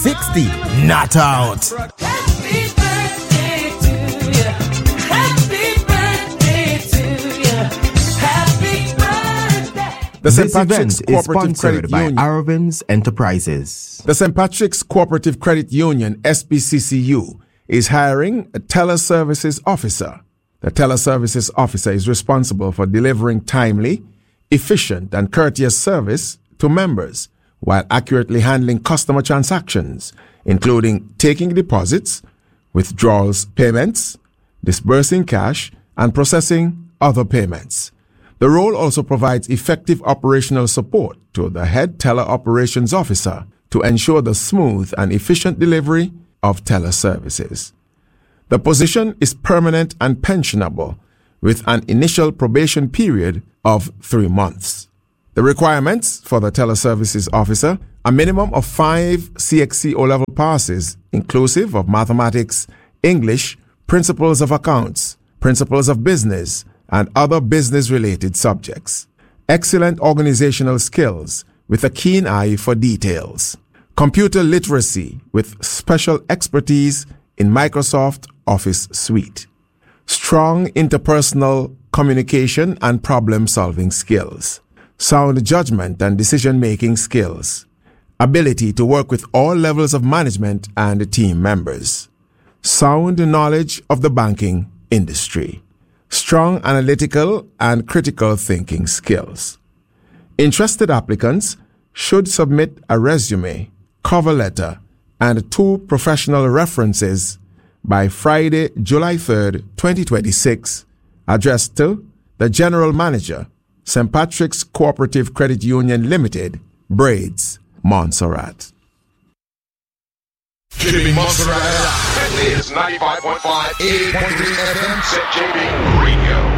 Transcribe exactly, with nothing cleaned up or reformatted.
sixty, not out. Happy birthday to you. Happy birthday to you. Happy birthday. The Saint This event Patrick's is Cooperative sponsored Credit by Union. Aravins Enterprises. The Saint Patrick's Cooperative Credit Union, S P C C U, is hiring a teleservices officer. The teleservices officer is responsible for delivering timely, efficient, and courteous service to members while accurately handling customer transactions, including taking deposits, withdrawals payments, disbursing cash, and processing other payments. The role also provides effective operational support to the head teller operations officer to ensure the smooth and efficient delivery of teller services. The position is permanent and pensionable with an initial probation period of three months. The requirements for the teleservices officer: a minimum of five C X C O-level passes, inclusive of mathematics, English, principles of accounts, principles of business, and other business-related subjects. Excellent organizational skills with a keen eye for details. Computer literacy with special expertise in Microsoft Office Suite. Strong interpersonal communication and problem-solving skills. Sound judgment and decision-making skills. Ability to work with all levels of management and team members. Sound knowledge of the banking industry. Strong analytical and critical thinking skills. Interested applicants should submit a resume, cover letter, and two professional references by Friday, July third, twenty twenty-six, addressed to the General Manager, Saint Patrick's Cooperative Credit Union Limited, Braids, Montserrat. J B Montserrat. This is ninety-five point five, eighty point three F M, J B Radio.